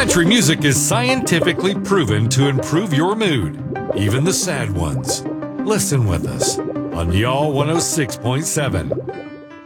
Country music is scientifically proven to improve your mood, even the sad ones. Listen with us on Y'all 106.7.